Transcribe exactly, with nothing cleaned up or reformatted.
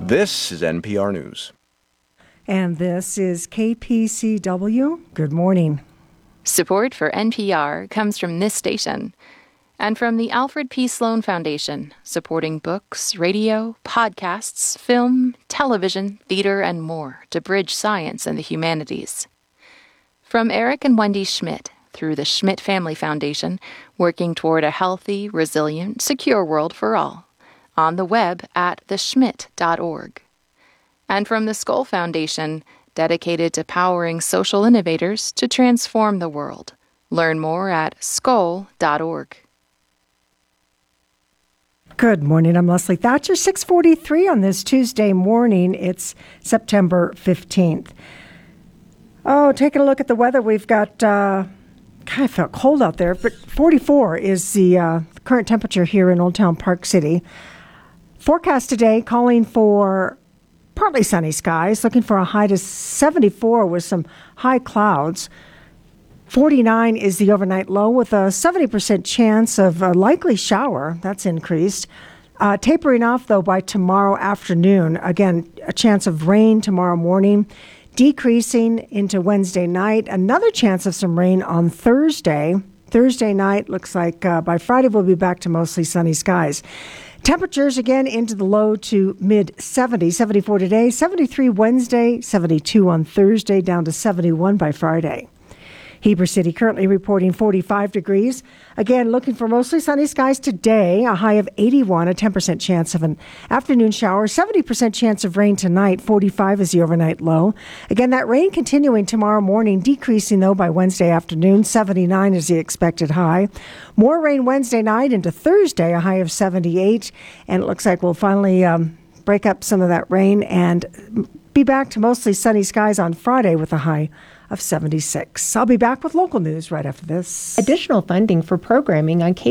This is N P R News. And this is K P C W. Good morning. Support for N P R comes from this station and from the Alfred P. Sloan Foundation, supporting books, radio, podcasts, film, television, theater, and more to bridge science and the humanities. From Eric and Wendy Schmidt through the Schmidt Family Foundation, working toward a healthy, resilient, secure world for all. On the web at the schmidt dot org. And from the Skoll Foundation, dedicated to powering social innovators to transform the world. Learn more at skoll dot org. Good morning. I'm Leslie Thatcher. six forty-three on this Tuesday morning. It's September fifteenth. Oh, taking a look at the weather, we've got, uh, kind of felt cold out there, but forty-four is the uh, current temperature here in Old Town Park City. Forecast today calling for partly sunny skies, looking for a high to seventy-four with some high clouds. forty-nine is the overnight low with a seventy percent chance of a likely shower. That's increased. Uh, tapering off, though, by tomorrow afternoon. Again, a chance of rain tomorrow morning, decreasing into Wednesday night. Another chance of some rain on Thursday. Thursday night looks like uh, by Friday we'll be back to mostly sunny skies. Temperatures again into the low to mid seventies, seventy-four today, seventy-three Wednesday, seventy-two on Thursday, down to seventy-one by Friday. Heber City currently reporting forty-five degrees. Again, looking for mostly sunny skies today, a high of eighty-one, a ten percent chance of an afternoon shower, seventy percent chance of rain tonight, forty-five is the overnight low. Again, that rain continuing tomorrow morning, decreasing though by Wednesday afternoon, seventy-nine is the expected high. More rain Wednesday night into Thursday, a high of seventy-eight, and it looks like we'll finally um, break up some of that rain and be back to mostly sunny skies on Friday with a high of seventy-six. I'll be back with local news right after this. Additional funding for programming on K